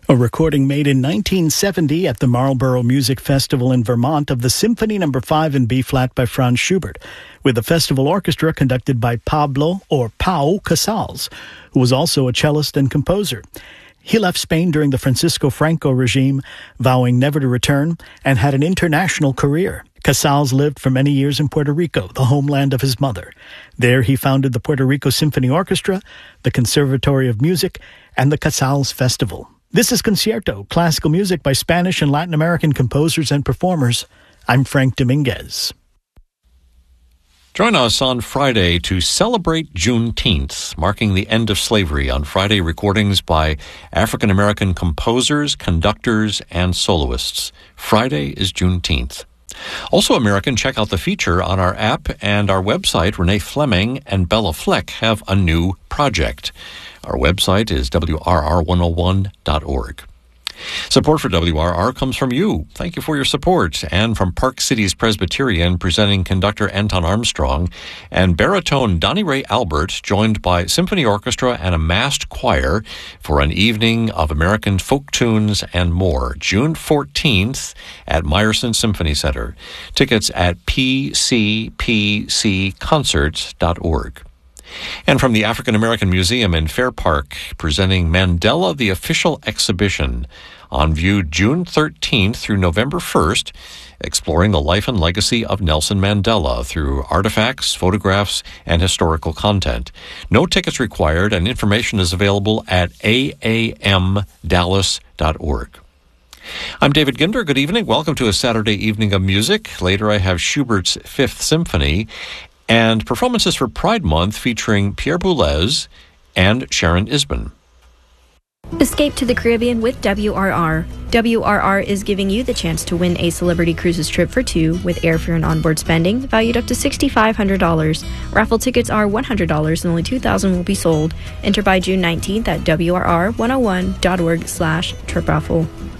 A recording made in 1970 at the Marlborough Music Festival in Vermont of the Symphony No. 5 in B-flat by Franz Schubert, with the festival orchestra conducted by Pablo or Pau Casals, who was also a cellist and composer. He left Spain during the Francisco Franco regime, vowing never to return, and had an international career. Casals lived for many years in Puerto Rico, the homeland of his mother. There he founded the Puerto Rico Symphony Orchestra, the Conservatory of Music, and the Casals Festival. This is Concierto, classical music by Spanish and Latin American composers and performers. I'm Frank Dominguez. Join us on Friday to celebrate Juneteenth, marking the end of slavery. On Friday, recordings by African American composers, conductors, and soloists. Friday is Juneteenth. Also American, check out the feature on our app and our website. Renee Fleming and Bella Fleck have a new project. Our website is WRR101.org. Support for WRR comes from you. Thank you for your support. And from Park Cities Presbyterian, presenting conductor Anton Armstrong and baritone Donnie Ray Albert, joined by symphony orchestra and a massed choir for an evening of American folk tunes and more. June 14th at Meyerson Symphony Center. Tickets at pcpcconcerts.org. And from the African American Museum in Fair Park, presenting Mandela the Official Exhibition, on view June 13th through November 1st, exploring the life and legacy of Nelson Mandela through artifacts, photographs, and historical content. No tickets required, and information is available at aamdallas.org. I'm David Ginder. Good evening. Welcome to a Saturday evening of music. Later I have Schubert's Fifth Symphony, and performances for Pride Month featuring Pierre Boulez and Sharon Isbin. Escape to the Caribbean with WRR. WRR is giving you the chance to win a Celebrity Cruises trip for two with airfare and onboard spending valued up to $6,500. Raffle tickets are $100 and only 2,000 will be sold. Enter by June 19th at WRR101.org/trip raffle.